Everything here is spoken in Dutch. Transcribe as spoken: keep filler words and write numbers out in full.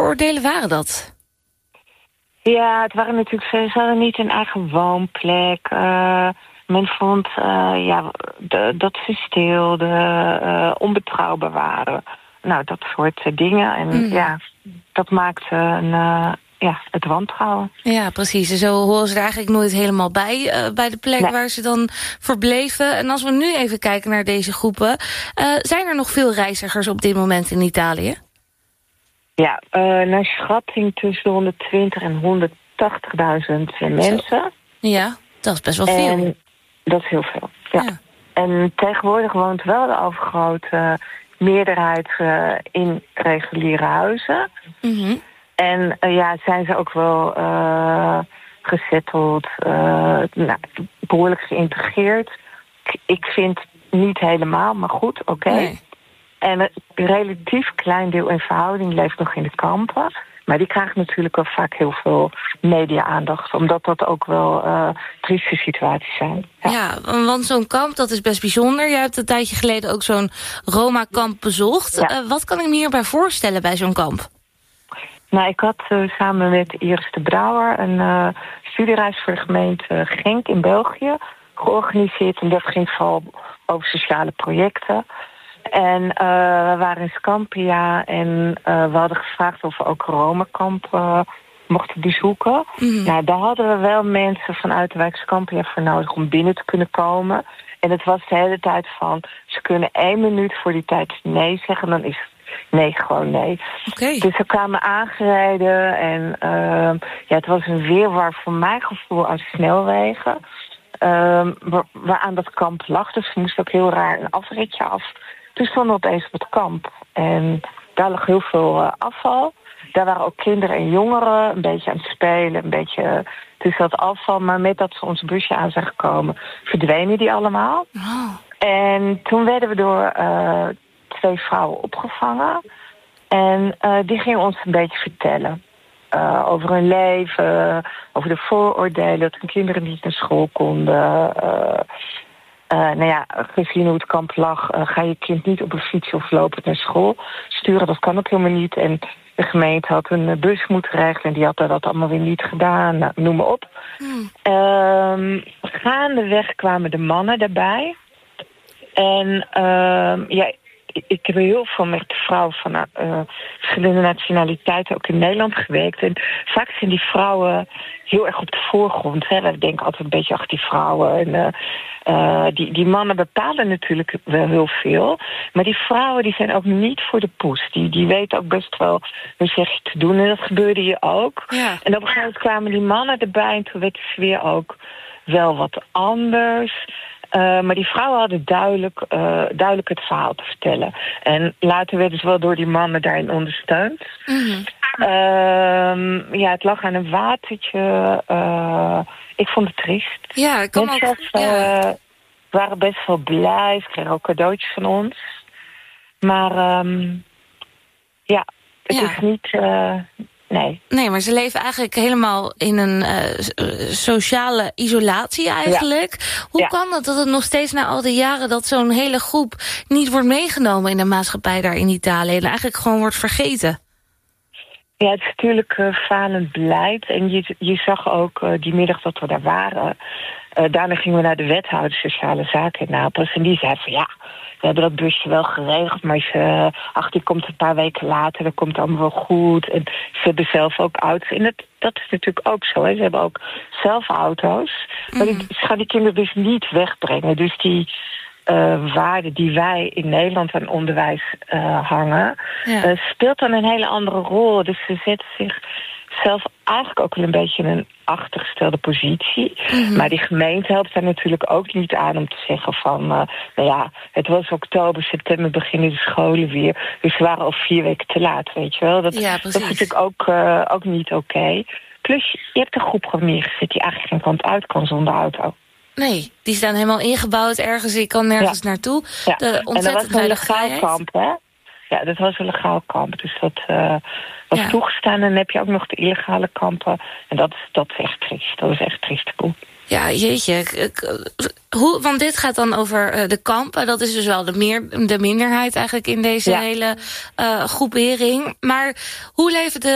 vooroordelen waren dat? Ja, het waren natuurlijk, ze hadden niet een eigen woonplek. Uh, men vond uh, ja, de, dat ze stilden, uh, onbetrouwbaar waren. Nou, dat soort uh, dingen. En mm. ja, dat maakte een, uh, ja, het wantrouwen. Ja, precies. En zo horen ze er eigenlijk nooit helemaal bij, uh, bij de plek nee. waar ze dan verbleven. En als we nu even kijken naar deze groepen, uh, zijn er nog veel reizigers op dit moment in Italië? Ja, uh, naar schatting tussen de honderdtwintig en honderdtachtigduizend mensen. Ja, dat is best wel veel. En dat is heel veel, ja. ja. En tegenwoordig woont wel de overgrote meerderheid uh, in reguliere huizen. Mm-hmm. En uh, ja, zijn ze ook wel uh, gezetteld, uh, nou, behoorlijk geïntegreerd. Ik, ik vind niet helemaal, maar goed, oké. Okay. Nee. En een relatief klein deel in verhouding leeft nog in de kampen. Maar die krijgen natuurlijk wel vaak heel veel media-aandacht. Omdat dat ook wel uh, trieste situaties zijn. Ja. ja, want zo'n kamp, dat is best bijzonder. Jij hebt een tijdje geleden ook zo'n Roma-kamp bezocht. Ja. Uh, wat kan ik me hierbij voorstellen bij zo'n kamp? Nou, ik had uh, samen met Iris de Brouwer een uh, studiereis voor de gemeente Genk in België georganiseerd. En dat ging vooral over sociale projecten. En uh, we waren in Scampia en uh, we hadden gevraagd of we ook Roma-kamp uh, mochten bezoeken. Mm. Nou, daar hadden we wel mensen vanuit de wijk Scampia voor nodig om binnen te kunnen komen. En het was de hele tijd van, ze kunnen één minuut voor die tijd nee zeggen, dan is nee gewoon nee. Okay. Dus we kwamen aangereden en uh, ja, het was een weerwar voor mijn gevoel aan snelwegen. Uh, waaraan dat kamp lag, dus we moesten ook heel raar een afritje af. Toen stonden we opeens op het kamp en daar lag heel veel uh, afval. Daar waren ook kinderen en jongeren een beetje aan het spelen, een beetje uh, tussen dat afval. Maar met dat ze ons busje aan zijn gekomen, verdwenen die allemaal. Oh. En toen werden we door uh, twee vrouwen opgevangen. En uh, die gingen ons een beetje vertellen uh, over hun leven, over de vooroordelen, dat hun kinderen niet naar school konden. Uh, Uh, nou ja, gezien hoe het kamp lag, uh, ga je kind niet op een fiets of lopend naar school sturen. Dat kan ook helemaal niet. En de gemeente had een uh, bus moeten regelen en die had dat allemaal weer niet gedaan. Nou, noem maar op. Hmm. Uh, gaandeweg kwamen de mannen daarbij. En uh, ja, ik heb heel veel met vrouwen van uh, verschillende nationaliteiten ook in Nederland gewerkt. En vaak zijn die vrouwen heel erg op de voorgrond. Hè. We denken altijd een beetje achter die vrouwen. En, uh, uh, die, die mannen bepalen natuurlijk wel heel veel. Maar die vrouwen die zijn ook niet voor de poes. Die, die weten ook best wel hun zegje te doen. En dat gebeurde hier ook. Ja. En op een gegeven moment kwamen die mannen erbij. En toen werd de sfeer ook wel wat anders. Uh, maar die vrouwen hadden duidelijk, uh, duidelijk het verhaal te vertellen. En later werden ze wel door die mannen daarin ondersteund. Mm-hmm. Uh, ja, het lag aan een watertje. Uh, ik vond het triest. Ja, ik kan Mensen ook... uh, Ja. waren best wel blij. Ze kregen ook cadeautjes van ons. Maar um, ja, het ja. is niet... Uh, Nee. Nee, maar ze leven eigenlijk helemaal in een uh, sociale isolatie eigenlijk. Ja. Hoe ja. kan het dat het nog steeds na al die jaren dat zo'n hele groep niet wordt meegenomen in de maatschappij daar in Italië en eigenlijk gewoon wordt vergeten? Ja, het is natuurlijk uh, falend beleid. En je, je zag ook uh, die middag dat we daar waren. Uh, daarna gingen we naar de wethouder sociale zaken in Napels. En die zei van ja, we hebben dat busje wel geregeld. Maar ze, ach, die komt een paar weken later. Dat komt allemaal wel goed. En ze hebben zelf ook auto's. En dat, dat is natuurlijk ook zo. Hè. Ze hebben ook zelf auto's. Maar die, ze gaan die kinderen dus niet wegbrengen. Dus die uh, waarden die wij in Nederland aan onderwijs uh, hangen, ja. uh, speelt dan een hele andere rol. Dus ze zetten zich zelf eigenlijk ook wel een beetje in een achtergestelde positie. Mm-hmm. Maar die gemeente helpt daar natuurlijk ook niet aan om te zeggen van, uh, nou ja, het was oktober, september beginnen de scholen weer. Dus ze waren al vier weken te laat, weet je wel. Dat, ja, dat is natuurlijk ook, uh, ook niet oké. Okay. Plus, je hebt een groep gewoon neergezet die eigenlijk geen kant uit kan zonder auto. Nee, die staan helemaal ingebouwd ergens. Ik kan nergens ja. naartoe. Ja. De ontzettend en dat was een legaal kamp, hè? Ja, dat was een legaal kamp. Dus dat uh, was ja. toegestaan. En dan heb je ook nog de illegale kampen. En dat, dat is echt triest. Dat is echt triest cool. Ja, jeetje. Hoe, want dit gaat dan over uh, de kampen. Dat is dus wel de, meer, de minderheid eigenlijk in deze ja. hele uh, groepering. Maar hoe leven de